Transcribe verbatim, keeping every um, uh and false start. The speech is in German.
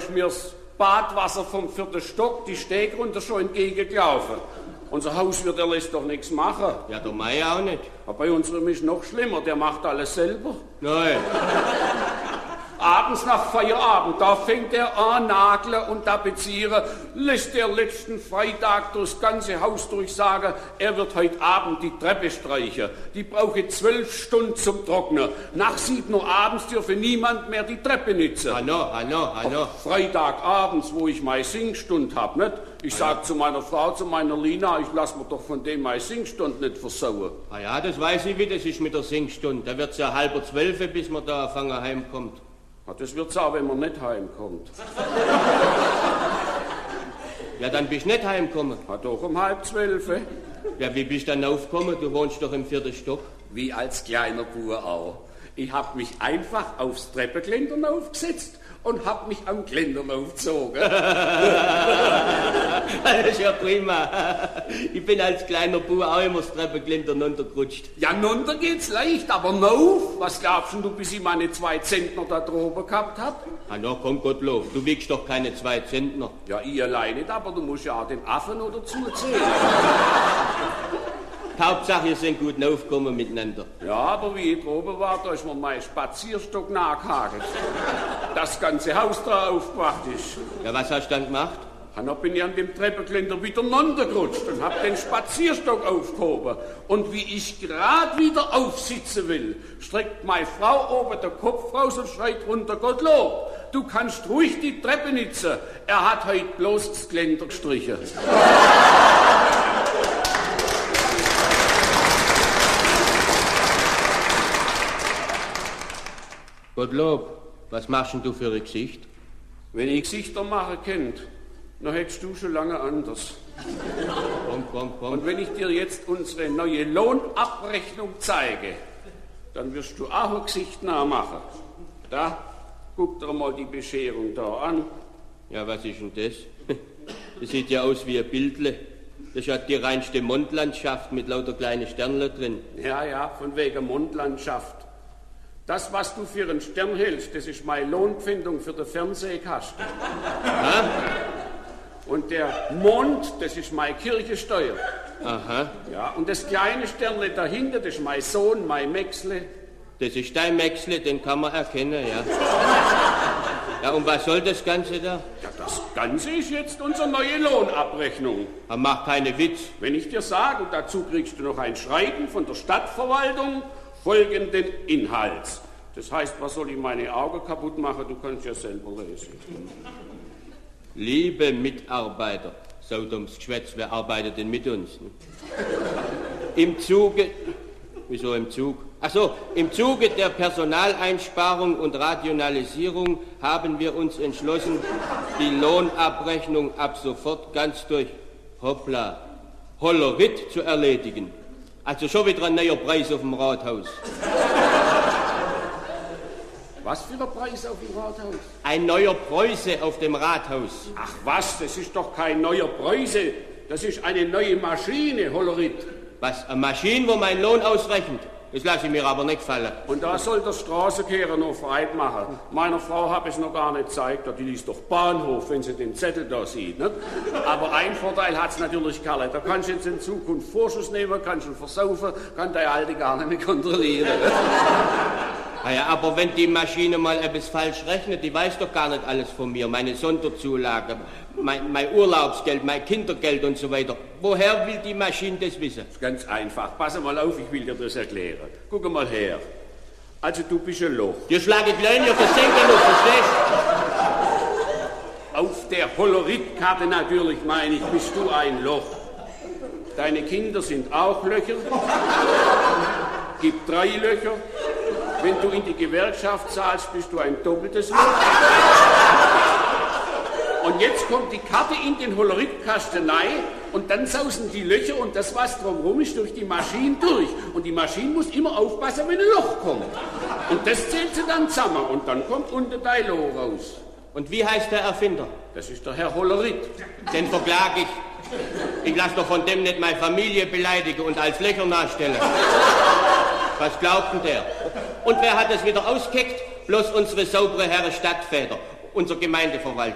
mir das Badwasser vom vierten Stock die Steg runter schon entgegengelaufen. Unser Hauswirt, der lässt doch nichts machen. Ja, der Mai auch nicht. Aber bei unserem ist noch schlimmer, der macht alles selber. Nein. Abends nach Feierabend, da fängt er an nageln und tapezieren, lässt der letzten Freitag durchs ganze Haus durchsagen, er wird heute Abend die Treppe streichen. Die brauche zwölf Stunden zum Trocknen. Nach sieben Uhr abends dürfe niemand mehr die Treppe nützen. Hallo, hallo, hallo. Freitagabends, wo ich meine Singstunde hab, nicht? Ich sag zu meiner Frau, zu meiner Lina, ich lass mir doch von dem meine Singstunde nicht versauen. Ah ja, das weiß ich, wie das ist mit der Singstunde. Da wird's ja halber zwölf, bis man da fangen heimkommt. Ja, das wird's auch, wenn man nicht heimkommt. Ja, dann bist du nicht heimgekommen. Ja, doch um halb zwölf. Eh? Ja, wie bist du dann aufgekommen? Du wohnst doch im vierten Stock. Wie als kleiner Bub auch. Ich hab mich einfach aufs Treppengeländern aufgesetzt und hab mich am Geländern aufgezogen. Das ist ja prima. Ich bin als kleiner Bub auch immer das Treppengeländern runtergerutscht. Ja, runter geht's leicht, aber noch? Was glaubst du, bis ich meine zwei Zentner da droben gehabt hab? Ah, na komm, Gottlob, du wiegst doch keine zwei Zentner. Ja, ich allein nicht, aber du musst ja auch den Affen noch dazu zählen. Hauptsache, ihr seid gut aufgekommen miteinander. Ja, aber wie ich droben war, da ist mir mein Spazierstock nachgehakt. Das ganze Haus da aufgewacht ist. Ja, was hast du dann gemacht? Und dann bin ich an dem Treppengeländer wieder runtergerutscht und hab den Spazierstock aufgehoben. Und wie ich gerade wieder aufsitzen will, streckt meine Frau oben den Kopf raus und schreit runter, Gottlob, du kannst ruhig die Treppe nützen. Er hat heute bloß das Geländer gestrichen. Gottlob, was machst denn du für ein Gesicht? Wenn ich Gesichter machen könnt, dann hättest du schon lange anders. Komm, komm, komm. Und wenn ich dir jetzt unsere neue Lohnabrechnung zeige, dann wirst du auch ein Gesicht nachmachen. Da, guck dir mal die Bescherung da an. Ja, was ist denn das? Das sieht ja aus wie ein Bildle. Das ist ja die reinste Mondlandschaft mit lauter kleinen Sternle drin. Ja, ja, von wegen Mondlandschaft. Das, was du für einen Stern hältst, das ist meine Lohnpfändung für den Fernsehkasten. Ha? Und der Mond, das ist meine Kirchensteuer. Aha. Ja, und das kleine Sternle dahinter, das ist mein Sohn, mein Mäxle. Das ist dein Mäxle, den kann man erkennen, ja. Ja, und was soll das Ganze da? Ja, das Ganze ist jetzt unsere neue Lohnabrechnung. Aber mach keine Witz. Wenn ich dir sage, und dazu kriegst du noch ein Schreiben von der Stadtverwaltung, folgenden Inhalts. Das heißt, was soll ich meine Augen kaputt machen? Du kannst ja selber lesen. Liebe Mitarbeiter, Sodoms Geschwätz, wer arbeitet denn mit uns? Im Zuge, wieso im Zug? Ach so, im Zuge der Personaleinsparung und Rationalisierung haben wir uns entschlossen, die Lohnabrechnung ab sofort ganz durch Hoppla, Hollerit zu erledigen. Also schon wieder ein neuer Preis auf dem Rathaus. Was für ein Preis auf dem Rathaus? Ein neuer Preuße auf dem Rathaus. Ach was, das ist doch kein neuer Preuße. Das ist eine neue Maschine, Hollerit. Was, eine Maschine, wo mein Lohn ausrechnet? Das lasse ich mir aber nicht fallen. Und da soll der Straßenkehrer noch frei machen. Meiner Frau habe ich noch gar nicht gezeigt, die liest doch Bahnhof, wenn sie den Zettel da sieht. Nicht? Aber ein Vorteil hat es natürlich, Karle. Da kannst du jetzt in Zukunft Vorschuss nehmen, kannst du versaufen, kann der Alte gar nicht mehr kontrollieren. Naja, aber wenn die Maschine mal etwas falsch rechnet, die weiß doch gar nicht alles von mir. Meine Sonderzulage, mein, mein Urlaubsgeld, mein Kindergeld und so weiter. Woher will die Maschine das wissen? Das ist ganz einfach. Pass mal auf, ich will dir das erklären. Guck mal her. Also du bist ein Loch. Dir schlage ich Löhne auf das Senkerloch, verstehst du? Auf der Holoritkarte natürlich, meine ich, bist du ein Loch. Deine Kinder sind auch Löcher. Gibt drei Löcher. Wenn du in die Gewerkschaft zahlst, bist du ein doppeltes Loch. Und jetzt kommt die Karte in den Holleritkasten rein und dann sausen die Löcher und das, was drumherum ist, durch die Maschine durch. Und die Maschine muss immer aufpassen, wenn ein Loch kommt. Und das zählt sie dann zusammen und dann kommt unter dein Loch raus. Und wie heißt der Erfinder? Das ist der Herr Hollerit. Den verklage ich. Ich lasse doch von dem nicht meine Familie beleidigen und als Löcher nachstellen. Was glaubt denn der? Und wer hat es wieder ausgekickt? Bloß unsere saubere Herren Stadtväter, unser Gemeindeverwalter.